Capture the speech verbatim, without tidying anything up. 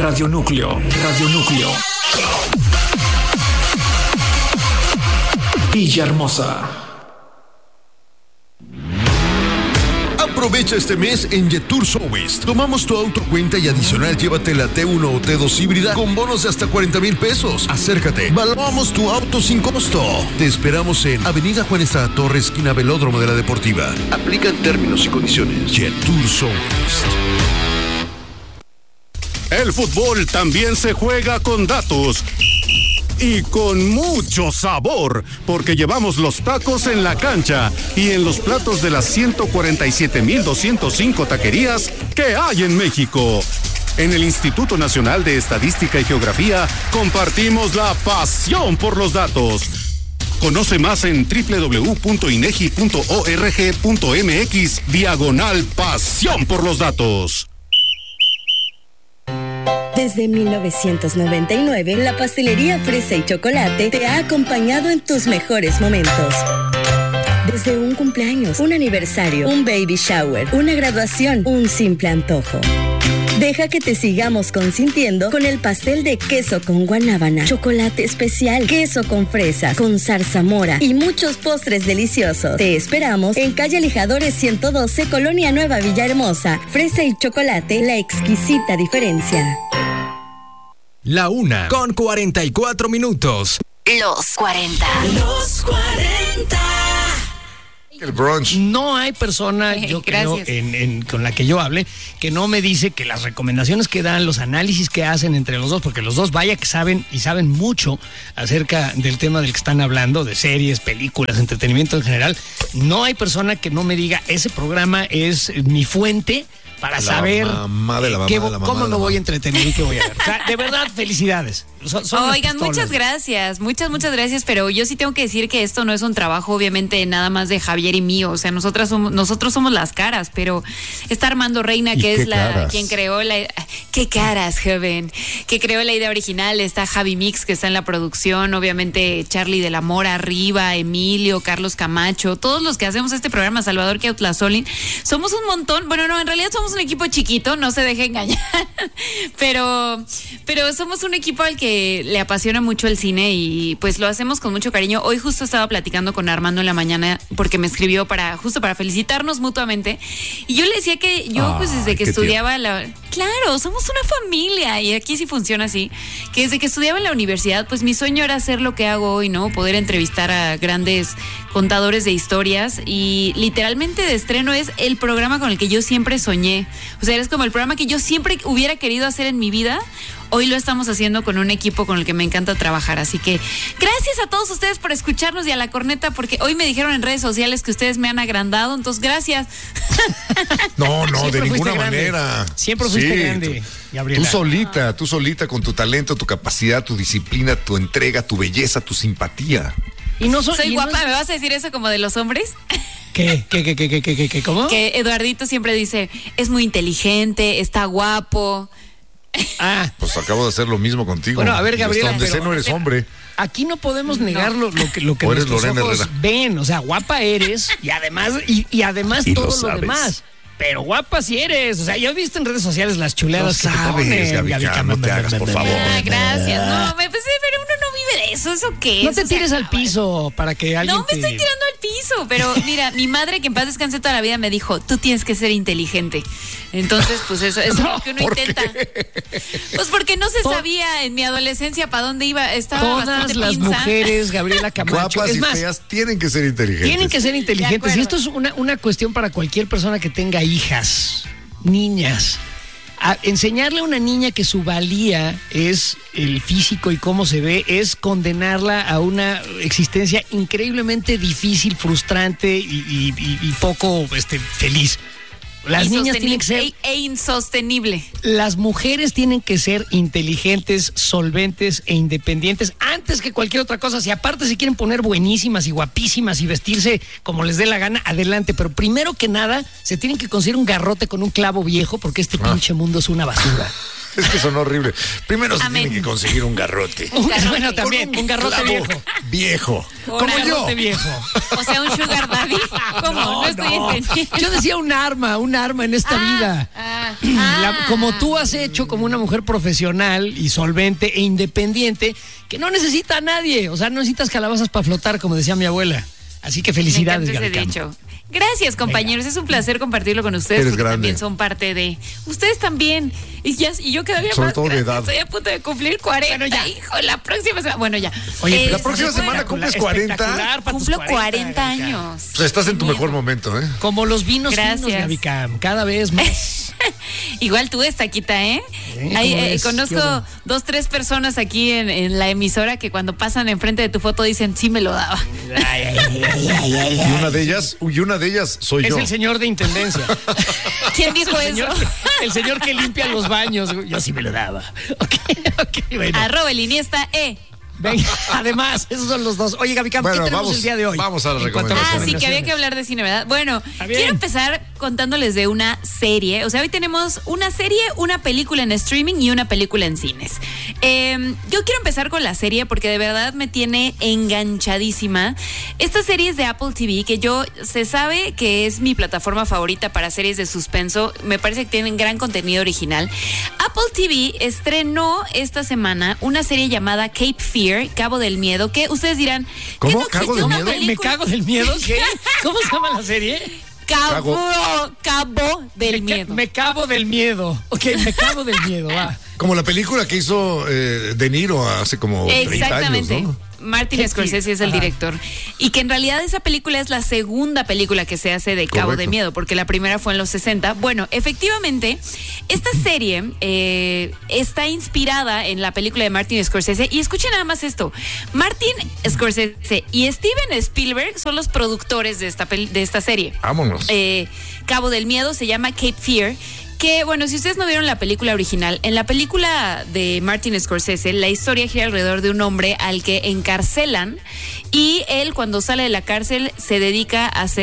Radio Núcleo, Radio Núcleo. Villahermosa. Aprovecha este mes en Jetour Southwest. Tomamos tu auto a cuenta y adicional llévate la T uno o T dos híbrida con bonos de hasta cuarenta mil pesos. Acércate, valuamos tu auto sin costo. Te esperamos en Avenida Juan Estrada Torres, esquina Velódromo de la Deportiva. Aplican términos y condiciones. Jetour Southwest. El fútbol también se juega con datos. Y con mucho sabor, porque llevamos los tacos en la cancha y en los platos de las ciento cuarenta y siete mil doscientas cinco taquerías que hay en México. En el Instituto Nacional de Estadística y Geografía compartimos la pasión por los datos. Conoce más en doble u doble u doble u punto inegi punto org punto mx diagonal pasión por los datos. Desde mil novecientos noventa y nueve, la pastelería Fresa y Chocolate te ha acompañado en tus mejores momentos. Desde un cumpleaños, un aniversario, un baby shower, una graduación, un simple antojo. Deja que te sigamos consintiendo con el pastel de queso con guanábana, chocolate especial, queso con fresas, con zarzamora y muchos postres deliciosos. Te esperamos en calle Lijadores ciento doce, Colonia Nueva Villahermosa. Fresa y Chocolate, la exquisita diferencia. La una con cuarenta y cuatro minutos. Los cuarenta. Los cuarenta. El brunch. No hay persona, yo creo, en, en, con la que yo hable, que no me dice que las recomendaciones que dan, los análisis que hacen entre los dos, porque los dos vaya que saben y saben mucho acerca del tema del que están hablando, de series, películas, entretenimiento en general. No hay persona que no me diga, ese programa es mi fuente para la saber mamá de la mamá qué, de la mamá cómo de la me voy mamá. a entretener y qué voy a ver. O sea, de verdad, felicidades. Son, son Oigan, muchas gracias, muchas, muchas gracias, pero yo sí tengo que decir que esto no es un trabajo, obviamente, nada más de Javier y mío. O sea, nosotras somos, nosotros somos las caras, pero está Armando Reina, que es la caras? quien creó la... ¡Qué caras, joven! Que creó la idea original. Está Javi Mix, que está en la producción, obviamente Charlie de la Mora arriba, Emilio, Carlos Camacho, todos los que hacemos este programa, Salvador Queutlazolin. Somos un montón, bueno, no, en realidad somos un equipo chiquito, no se deje engañar, pero, pero somos un equipo al que le apasiona mucho el cine y pues lo hacemos con mucho cariño. Hoy justo estaba platicando con Armando en la mañana porque me escribió para justo para felicitarnos mutuamente y yo le decía que yo ah, pues desde que estudiaba la... Claro, somos una familia y aquí sí funciona así, que desde que estudiaba en la universidad pues mi sueño era hacer lo que hago hoy, ¿no? Poder entrevistar a grandes contadores de historias y literalmente de estreno es el programa con el que yo siempre soñé. O sea, es como el programa que yo siempre hubiera querido hacer en mi vida. Hoy lo estamos haciendo con un equipo con el que me encanta trabajar. Así que gracias a todos ustedes por escucharnos y a la corneta, porque hoy me dijeron en redes sociales que ustedes me han agrandado. Entonces, gracias. No, no, Siempre de ninguna grande. manera. Siempre fuiste sí, grande, tú, Gabriela. Tú solita, tú solita con tu talento, tu capacidad, tu disciplina, tu entrega, tu belleza, tu simpatía. Y no so, Soy y guapa, no... ¿me vas a decir eso como de los hombres? ¿Qué? ¿Qué, qué, qué, qué, qué, qué, cómo? Que Eduardito siempre dice, es muy inteligente, está guapo. Ah. Pues acabo de hacer lo mismo contigo. Bueno, a ver, Gabriela, donde pero, sé no eres hombre. Aquí no podemos negar no. lo, lo que, lo que O eres nuestros Lorena ojos Herrera. ven. O sea, guapa eres y además, y, y además Y todo lo lo, sabes. demás. Pero guapa sí eres. O sea, ya viste en redes sociales las chuleadas Lo que sabes, te ponen, Gaby, Gaby, ya, no te hagas, por favor. Ah, gracias. No, me pensé, pero uno no vive de eso. ¿Eso qué es? No te O sea, tires al piso para que alguien No me te... estoy tirando al piso, pero mira, mi madre, que en paz descanse toda la vida, me dijo, tú tienes que ser inteligente. Entonces, pues eso, eso es lo que uno ¿Por intenta. qué? Pues porque no se To- sabía en mi adolescencia para dónde iba. Estaba Todas bastante las pinza. mujeres, Gabriela Camacho, Guapas es y más, feas tienen que ser inteligentes. tienen que ser inteligentes. De Y acuerdo. esto es una, una cuestión para cualquier persona que tenga hijas, niñas. A enseñarle a una niña que su valía es el físico y cómo se ve, es condenarla a una existencia increíblemente difícil, frustrante y, y- y- y poco este, feliz. Las niñas tienen que ser... E, e insostenible. Las mujeres tienen que ser inteligentes, solventes e independientes antes que cualquier otra cosa. Si aparte se quieren poner buenísimas y guapísimas y vestirse como les dé la gana, adelante. Pero primero que nada, se tienen que conseguir un garrote con un clavo viejo porque este Ah. pinche mundo es una basura. Es que son horribles. Primero se Amén. tiene que conseguir un garrote. Un garrote. Bueno, también, Con un garrote clavo viejo. Viejo. Un Como yo. Garrote viejo. O sea, un sugar daddy. ¿Cómo? No, No, estoy no. entendiendo. Yo decía un arma, un arma en esta Ah, vida. ah, La- ah. como tú has hecho como una mujer profesional y solvente e independiente que no necesita a nadie. O sea, no necesitas calabazas para flotar, como decía mi abuela. Así que felicidades, Me encanta ese Gaby Cam. dicho. Gracias, compañeros. Es un placer compartirlo con ustedes. Eres porque grande. también son parte de. Ustedes también. Y, ya, y yo quedaría Sobre más todo de grande. edad. Estoy a punto de cumplir cuarenta. Bueno, ya. Hijo, la próxima semana. Bueno, ya. Oye, la Este, próxima bueno, semana cumples cuarenta. Espectacular para tus Cumplo cuarenta Gaby Cam. años. O sea, estás en tu Qué mejor miedo. momento, ¿eh? Como los vinos Gracias. finos, Gaby Cam, cada vez más. Igual tú, Estaquita, ¿eh? ¿Eh? Hay, ¿Cómo eh, ves? ¿Qué conozco hubo? dos, tres personas aquí en, en la emisora que cuando pasan enfrente de tu foto dicen, sí me lo daba. Y una de ellas, y una de ellas soy Es yo. el señor de intendencia. ¿Quién dijo El eso? señor, el señor que limpia los baños. Yo sí me lo daba. Ok, ok, bueno. Arroba el Iniesta, eh. Venga, además, esos son los dos. Oye, Gaby Cam, Bueno, ¿qué tenemos vamos- el día de hoy? vamos a las En cuanto recomendaciones. Ah, sí, que había que recomendaciones. hablar de cine, ¿verdad? Bueno, Está bien. quiero empezar contándoles de una serie. O sea, hoy tenemos una serie, una película en streaming y una película en cines. Eh, yo quiero empezar con la serie porque de verdad me tiene enganchadísima. Esta serie es de Apple T V, que yo se sabe que es mi plataforma favorita para series de suspenso. Me parece que tienen gran contenido original. Apple T V estrenó esta semana una serie llamada Cape Fear, Cabo del Miedo, que ustedes dirán, ¿qué ¿Cómo? no ¿Cabo existe del una Miedo? Me película? cago del miedo, ¿qué? ¿Cómo se llama la serie? Cabo, Cabo del me, ca- Miedo. me cabo del miedo. Ok, me cago del miedo, va. Como la película que hizo eh, De Niro hace como treinta años, Exactamente. ¿no? Martin Qué Scorsese es el Ajá. director. Y que en realidad esa película es la segunda película que se hace de Cabo Correcto. de Miedo, porque la primera fue en los sesenta. Bueno, efectivamente, esta serie eh, está inspirada en la película de Martin Scorsese. Y escuchen nada más esto. Martin Scorsese y Steven Spielberg son los productores de esta, peli- de esta serie. Vámonos. Eh, Cabo del Miedo se llama Cape Fear. Que, bueno, si ustedes no vieron la película original, en la película de Martin Scorsese, la historia gira alrededor de un hombre al que encarcelan y él, cuando sale de la cárcel, se dedica a hacer